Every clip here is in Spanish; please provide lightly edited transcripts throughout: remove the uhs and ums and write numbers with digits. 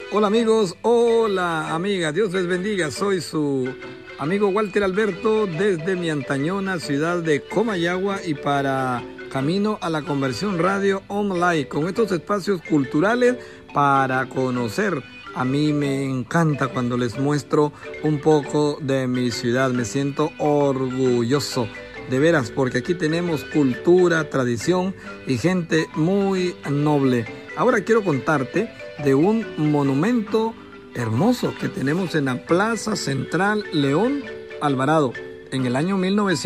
Hola amigos, hola amigas, Dios les bendiga. Soy su amigo Walter Alberto desde mi antañona ciudad de Comayagua y para Camino a la Conversión Radio Online con estos espacios culturales para conocer. A mí me encanta cuando les muestro un poco de mi ciudad, me siento orgulloso. De veras, porque aquí tenemos cultura, tradición y gente muy noble. Ahora quiero contarte de un monumento hermoso que tenemos en la Plaza Central León Alvarado. En el año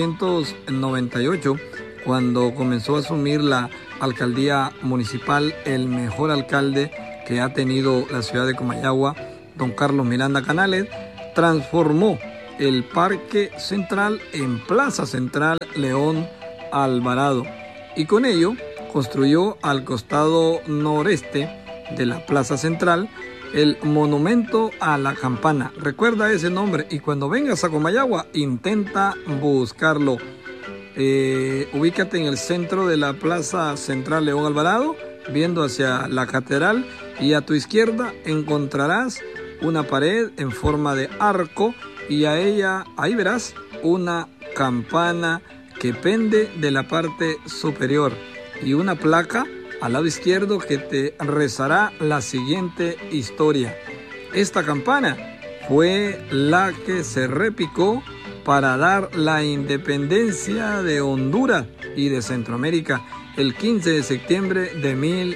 1998, cuando comenzó a asumir la alcaldía municipal, el mejor alcalde que ha tenido la ciudad de Comayagua, don Carlos Miranda Canales, transformó el Parque Central en Plaza Central León Alvarado y con ello construyó al costado noreste de la Plaza Central el monumento a la campana. Recuerda ese nombre y cuando vengas a Comayagua intenta buscarlo. Ubícate en el centro de la Plaza Central León Alvarado, viendo hacia la catedral, y a tu izquierda encontrarás una pared en forma de arco y a ella, ahí verás una campana que pende de la parte superior y una placa al lado izquierdo que te rezará la siguiente historia. Esta campana fue la que se repicó para dar la independencia de Honduras y de Centroamérica el 15 de septiembre de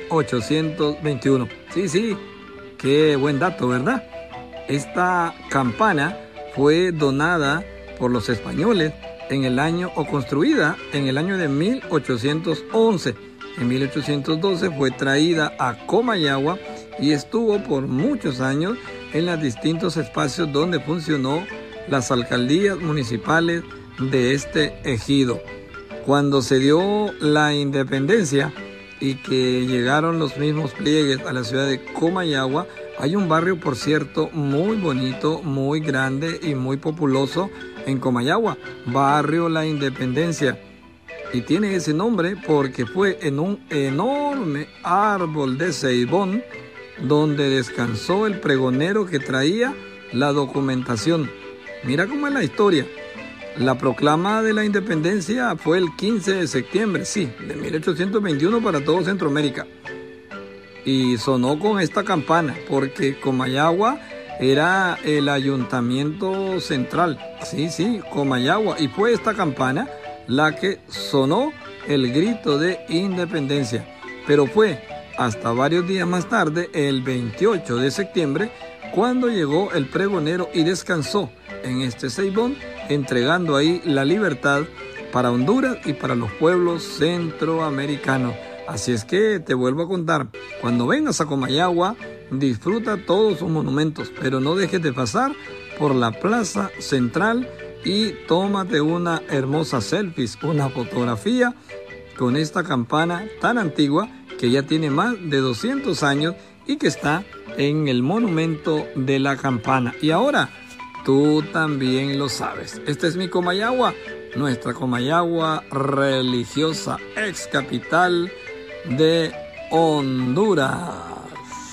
1821. Sí, qué buen dato, ¿verdad? Esta campana fue donada por los españoles construida en el año de 1811. En 1812 fue traída a Comayagua y estuvo por muchos años en los distintos espacios donde funcionó las alcaldías municipales de este ejido. Cuando se dio la independencia y que llegaron los mismos pliegues a la ciudad de Comayagua, hay un barrio, por cierto, muy bonito, muy grande y muy populoso en Comayagua, Barrio La Independencia. Y tiene ese nombre porque fue en un enorme árbol de ceibón donde descansó el pregonero que traía la documentación. Mira cómo es la historia. La proclama de la independencia fue el 15 de septiembre, sí, de 1821 para todo Centroamérica. Y sonó con esta campana porque Comayagua era el ayuntamiento central. Sí, Comayagua. Y fue esta campana la que sonó el grito de independencia. Pero fue hasta varios días más tarde, el 28 de septiembre, cuando llegó el pregonero y descansó en este ceibón, entregando ahí la libertad para Honduras y para los pueblos centroamericanos. Así es que te vuelvo a contar, cuando vengas a Comayagua, disfruta todos sus monumentos, pero no dejes de pasar por la Plaza Central y tómate una hermosa selfie, una fotografía con esta campana tan antigua que ya tiene más de 200 años y que está en el monumento de la campana. Y ahora, tú también lo sabes. Esta es mi Comayagua, nuestra Comayagua religiosa, ex capital de Honduras.